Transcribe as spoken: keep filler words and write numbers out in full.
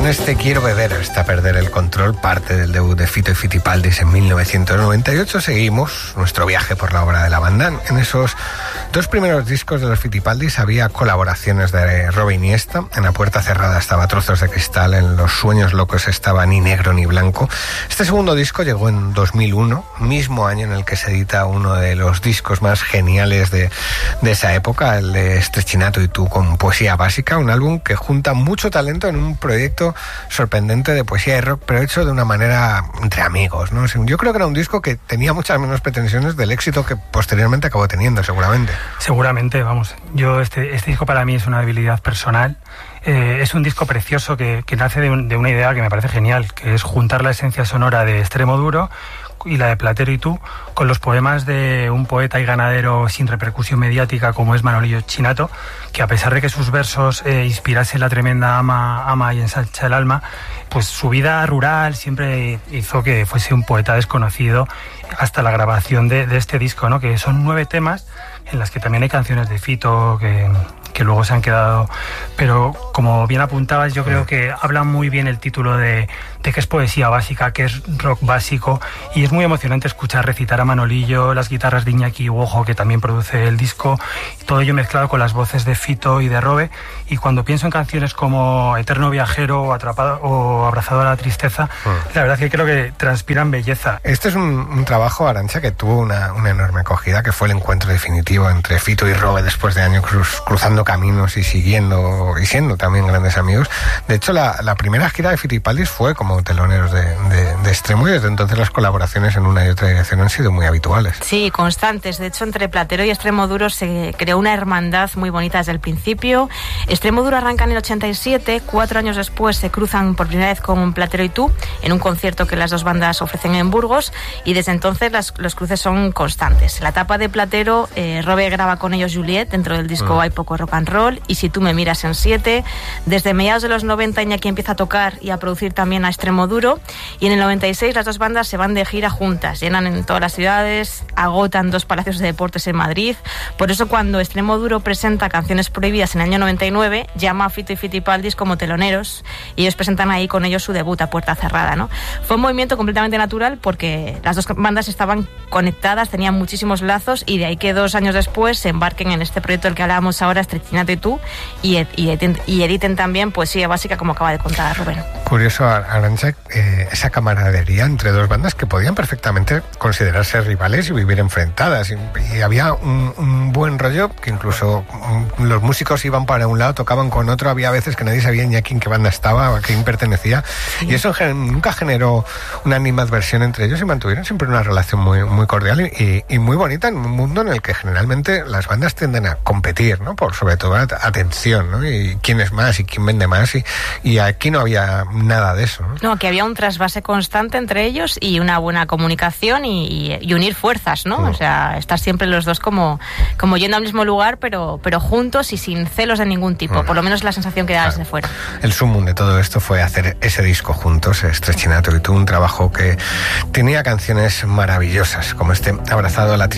este Quiero beber hasta perder el control, parte del debut de Fito y Fitipaldis en mil novecientos noventa y ocho, seguimos nuestro viaje por la obra de la banda. En esos dos primeros discos de los Fitipaldis había colaboraciones de Robe Iniesta. En La puerta cerrada estaba Trozos de cristal, en Los sueños locos estaba Ni negro ni blanco. Este segundo disco llegó en dos mil uno, mismo año en el que se edita uno de los discos más geniales de, de esa época, el de Strechinato y tú, con Poesía básica, un álbum que junta mucho talento en un proyecto sorprendente de poesía y rock, pero hecho de una manera entre amigos, ¿no? Yo creo que era un disco que tenía muchas menos pretensiones del éxito que posteriormente acabó teniendo, seguramente. Seguramente, vamos. Yo este, este disco para mí es una debilidad personal. Eh, es un disco precioso que, que nace de, un, de una idea que me parece genial, que es juntar la esencia sonora de Extremo Duro y la de Platero y tú con los poemas de un poeta y ganadero sin repercusión mediática como es Manolillo Chinato, que a pesar de que sus versos eh, inspirasen la tremenda ama, ama y ensancha el alma, pues su vida rural siempre hizo que fuese un poeta desconocido hasta la grabación de, de este disco, ¿no? Que son nueve temas en las que también hay canciones de Fito que, que luego se han quedado, pero como bien apuntabas, yo creo que habla muy bien el título de, de que es poesía básica, que es rock básico, y es muy emocionante escuchar recitar a Manolillo, las guitarras de Iñaki Uojo, que también produce el disco, todo ello mezclado con las voces de Fito y de Robe. Y cuando pienso en canciones como Eterno viajero o Atrapado o Abrazado a la tristeza, mm. la verdad es que creo que transpiran belleza. Este es un, un trabajo, Arantxa, que tuvo una, una enorme acogida, que fue el encuentro definitivo entre Fito y Robe después de años cruz, cruzando caminos y siguiendo y siendo también grandes amigos. De hecho, la, la primera gira de Fitipaldis fue como teloneros de, de, de Extremo, y desde entonces las colaboraciones en una y otra dirección han sido muy habituales. Sí, constantes. De hecho, entre Platero y Extremo Duro se creó una hermandad muy bonita desde el principio. Extremo Duro arranca en el ochenta y siete, cuatro años después se cruzan por primera vez con Platero y tú en un concierto que las dos bandas ofrecen en Burgos, y desde entonces las, los cruces son constantes. En la etapa de Platero, eh, Robe graba con ellos Juliet, dentro del disco mm. Hay poco rock and roll, y Si tú me miras en siete. Desde mediados de los noventa Iñaki empieza a tocar y a producir también a Extremo Duro, y en el noventa y seis las dos bandas se van de gira juntas, llenan en todas las ciudades, agotan dos palacios de deportes en Madrid. Por eso cuando Extremo Duro presenta Canciones prohibidas en el año noventa y nueve, llama a Fito y Fitipaldis como teloneros, y ellos presentan ahí con ellos su debut a puerta cerrada, ¿no? Fue un movimiento completamente natural porque las dos bandas estaban conectadas, tenían muchísimos lazos, y de ahí que dos años después se embarquen en este proyecto del que hablábamos ahora, Strechinato y tú, y, ed- y, editen, y editen también Poesía básica, como acaba de contar Rubén. Curioso, Arantxa, eh, esa camaradería entre dos bandas que podían perfectamente considerarse rivales y vivir enfrentadas, y, y había un, un buen rollo que incluso um, los músicos iban para un lado, tocaban con otro, había veces que nadie sabía ni a quién qué banda estaba o a quién pertenecía, sí. Y eso gen- nunca generó una animadversión entre ellos, y mantuvieron siempre una relación muy, muy cordial y, y muy bonita en un mundo en el que generalmente las bandas tienden a competir, ¿no? Por sobre todo atención, ¿no? Y quién es más y quién vende más, y, y aquí no había nada de eso, ¿no? No, que había un trasvase constante entre ellos y una buena comunicación y, y unir fuerzas, ¿no? Mm. O sea, estar siempre los dos como, como yendo al mismo lugar, pero, pero juntos y sin celos de ningún tipo, mm. por lo menos la sensación que da claro. desde fuera. El sumum de todo esto fue hacer ese disco juntos, Strechinato y tú, un trabajo que tenía canciones maravillosas, como este Abrazado a la tristeza